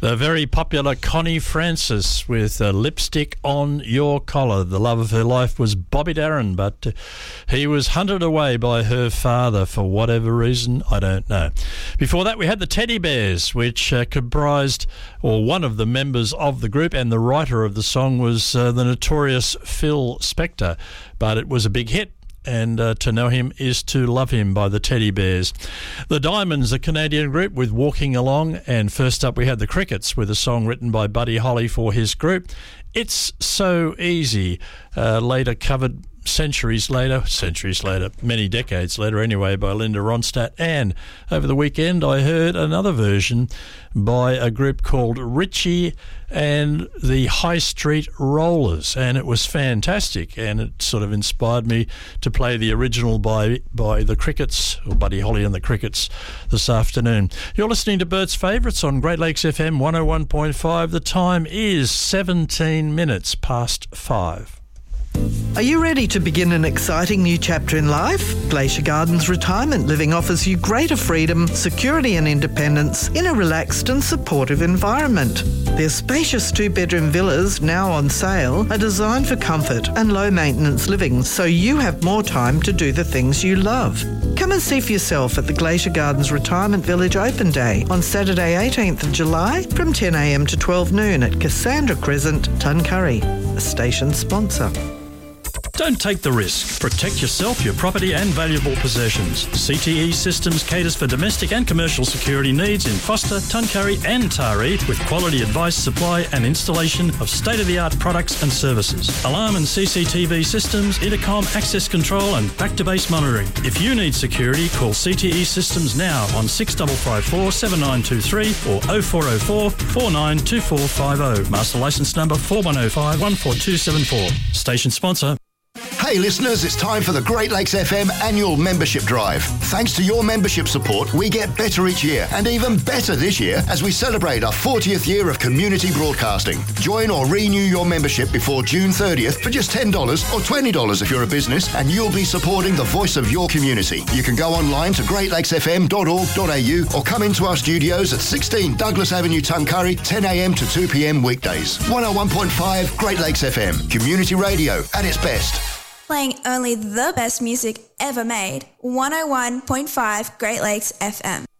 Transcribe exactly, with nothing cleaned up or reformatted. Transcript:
The very popular Connie Francis with uh, Lipstick on Your Collar. The love of her life was Bobby Darin, but uh, he was hunted away by her father for whatever reason, I don't know. Before that, we had the Teddy Bears, which uh, comprised, or one of the members of the group, and the writer of the song was uh, the notorious Phil Spector, but it was a big hit. And uh, To Know Him Is To Love Him by the Teddy Bears. The Diamonds, a Canadian group, with Walking Along. And first up we had the Crickets with a song written by Buddy Holly for his group, It's So Easy, uh, later covered centuries later, centuries later, many decades later anyway, by Linda Ronstadt. And over the weekend I heard another version by a group called Richie and the High Street Rollers, and it was fantastic, and it sort of inspired me to play the original by by the Crickets, or Buddy Holly and the Crickets, this afternoon. You're listening to Bert's Favourites on Great Lakes F M one oh one point five. The time is seventeen minutes past five. Are you ready to begin an exciting new chapter in life? Glacier Gardens Retirement Living offers you greater freedom, security and independence in a relaxed and supportive environment. Their spacious two-bedroom villas, now on sale, are designed for comfort and low-maintenance living, so you have more time to do the things you love. Come and see for yourself at the Glacier Gardens Retirement Village Open Day on Saturday eighteenth of July from ten a m to twelve noon at Cassandra Crescent, Tuncurry, a station sponsor. Don't take the risk. Protect yourself, your property and valuable possessions. C T E Systems caters for domestic and commercial security needs in Foster, Tuncurry and Taree, with quality advice, supply and installation of state-of-the-art products and services. Alarm and C C T V systems, intercom, access control and back-to-base monitoring. If you need security, call C T E Systems now on six five five four, seven nine two three or oh four oh four, four nine two four five oh. Master licence number four one oh five, one four two seven four. Station sponsor. Hey listeners, it's time for the Great Lakes F M annual membership drive. Thanks to your membership support, we get better each year, and even better this year as we celebrate our fortieth year of community broadcasting. Join or renew your membership before June thirtieth for just ten dollars or twenty dollars if you're a business, and you'll be supporting the voice of your community. You can go online to great lakes f m dot org dot a u or come into our studios at sixteen Douglas Avenue, Tuncurry, ten a m to two p m weekdays. one oh one point five Great Lakes F M, community radio at its best. Playing only the best music ever made. one oh one point five Great Lakes F M.